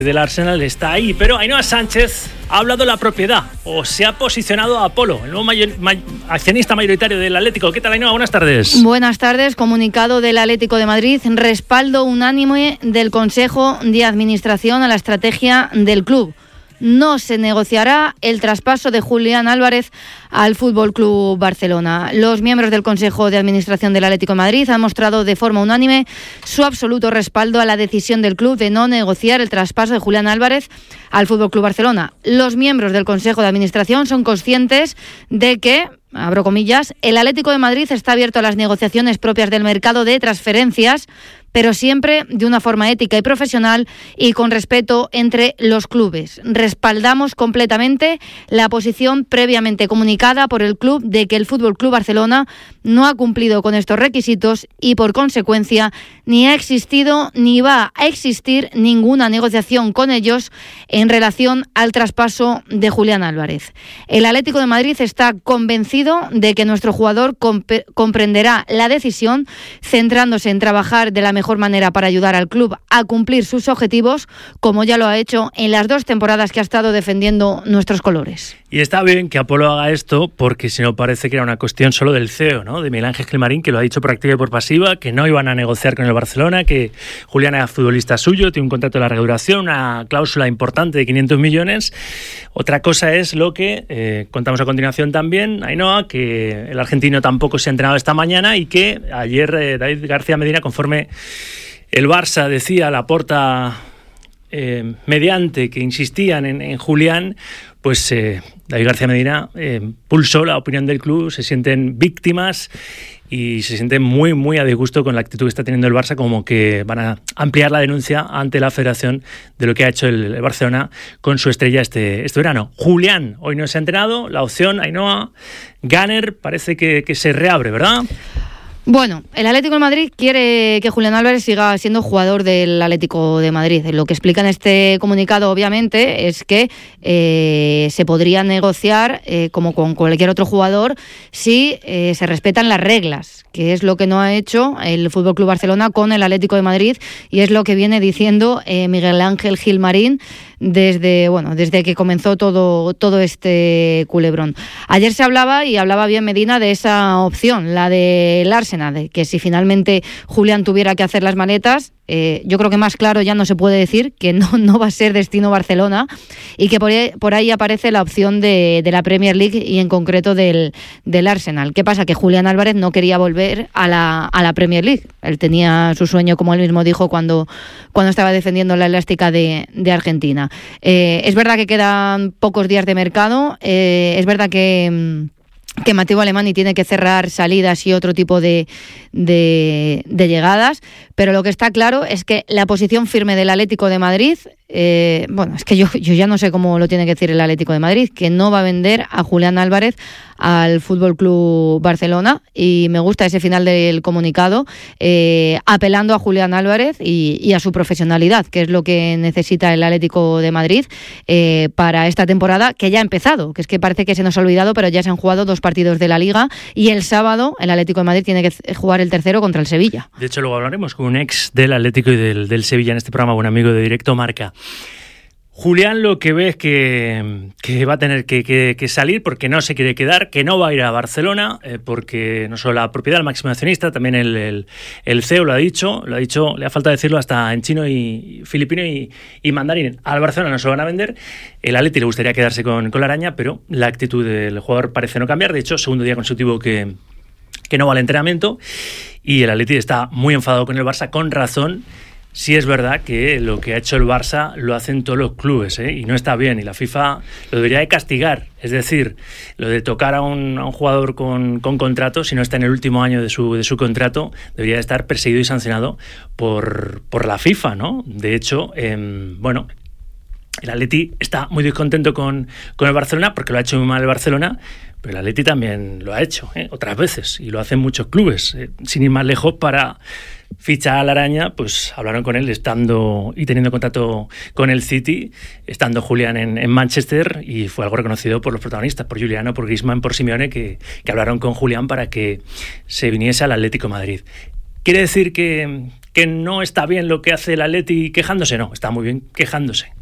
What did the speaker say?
del Arsenal está ahí, pero Ainhoa Sánchez ha hablado de la propiedad o se ha posicionado a Apolo, el nuevo accionista mayoritario del Atlético. ¿Qué tal, Ainhoa? Buenas tardes. Buenas tardes. Comunicado del Atlético de Madrid, respaldo unánime del Consejo de Administración a la estrategia del club. No se negociará el traspaso de Julián Álvarez al Fútbol Club Barcelona. Los miembros del Consejo de Administración del Atlético de Madrid han mostrado de forma unánime su absoluto respaldo a la decisión del club de no negociar el traspaso de Julián Álvarez al Fútbol Club Barcelona. Los miembros del Consejo de Administración son conscientes de que, abro comillas, el Atlético de Madrid está abierto a las negociaciones propias del mercado de transferencias, pero siempre de una forma ética y profesional y con respeto entre los clubes. Respaldamos completamente la posición previamente comunicada por el club de que el Fútbol Club Barcelona no ha cumplido con estos requisitos y, por consecuencia, ni ha existido ni va a existir ninguna negociación con ellos en relación al traspaso de Julián Álvarez. El Atlético de Madrid está convencido de que nuestro jugador comprenderá la decisión, centrándose en trabajar de la mejor manera para ayudar al club a cumplir sus objetivos, como ya lo ha hecho en las 2 temporadas que ha estado defendiendo nuestros colores. Y está bien que Apolo haga esto, porque si no parece que era una cuestión solo del CEO, ¿no? De Miguel Ángel Gilmarín, que lo ha dicho por activa y por pasiva, que no iban a negociar con el Barcelona, que Julián era futbolista suyo, tiene un contrato de larga duración, una cláusula importante de 500 millones. Otra cosa es lo que contamos a continuación también, Ainhoa, que el argentino tampoco se ha entrenado esta mañana y que ayer David García Medina, conforme el Barça decía, Laporta mediante que insistían en Julián, pues David García Medina pulsó la opinión del club, se sienten víctimas y se sienten muy, muy a disgusto con la actitud que está teniendo el Barça, como que van a ampliar la denuncia ante la Federación de lo que ha hecho el Barcelona con su estrella este verano. Julián hoy no se ha entrenado, la opción, Ainhoa, Gunner, parece que se reabre, ¿verdad? Bueno, el Atlético de Madrid quiere que Julián Álvarez siga siendo jugador del Atlético de Madrid. Lo que explica en este comunicado, obviamente, es que se podría negociar como con cualquier otro jugador si se respetan las reglas, que es lo que no ha hecho el FC Barcelona con el Atlético de Madrid, y es lo que viene diciendo Miguel Ángel Gilmarín desde que comenzó todo este culebrón. Ayer se hablaba, y hablaba bien Medina, de esa opción, la del Arsenal, de que si finalmente Julián tuviera que hacer las maletas, yo creo que más claro ya no se puede decir, que no va a ser destino Barcelona, y que por ahí aparece la opción de la Premier League y en concreto del Arsenal. ¿Qué pasa? Que Julián Álvarez no quería volver a la Premier League. Él tenía su sueño, como él mismo dijo, cuando estaba defendiendo la elástica de Argentina. Es verdad que quedan pocos días de mercado, es verdad que Mateo Alemany tiene que cerrar salidas y otro tipo de llegadas, pero lo que está claro es que la posición firme del Atlético de Madrid, es que yo ya no sé cómo lo tiene que decir el Atlético de Madrid, que no va a vender a Julián Álvarez al Fútbol Club Barcelona, y me gusta ese final del comunicado, apelando a Julián Álvarez y a su profesionalidad, que es lo que necesita el Atlético de Madrid para esta temporada que ya ha empezado, que es que parece que se nos ha olvidado, pero ya se han jugado 2 partidos de la Liga, y el sábado el Atlético de Madrid tiene que jugar el tercero contra el Sevilla. De hecho, luego hablaremos con un ex del Atlético y del Sevilla en este programa, un amigo de Directo Marca. Julián lo que ve es que va a tener que salir, porque no se quiere quedar, que no va a ir a Barcelona, porque no solo la propiedad, el máximo accionista, también el CEO lo ha dicho, le ha faltado decirlo hasta en chino y filipino y mandarín. Al Barcelona no se lo van a vender, el Atleti le gustaría quedarse con la araña, pero la actitud del jugador parece no cambiar. De hecho, segundo día consecutivo que no va al entrenamiento, y el Atleti está muy enfadado con el Barça, con razón. Sí es verdad que lo que ha hecho el Barça lo hacen todos los clubes, y no está bien, y la FIFA lo debería de castigar. Es decir, lo de tocar a un jugador con contrato, si no está en el último año de su contrato, debería de estar perseguido y sancionado por la FIFA, ¿no? De hecho, el Atleti está muy descontento con el Barcelona, porque lo ha hecho muy mal el Barcelona, pero el Atleti también lo ha hecho otras veces, y lo hacen muchos clubes. Sin ir más lejos, para fichar a la araña, pues hablaron con él estando y teniendo contacto con el City, estando Julián en Manchester, y fue algo reconocido por los protagonistas, por Juliano, por Griezmann, por Simeone, que hablaron con Julián para que se viniese al Atlético de Madrid. ¿Quiere decir que no está bien lo que hace el Atleti quejándose? No, está muy bien quejándose.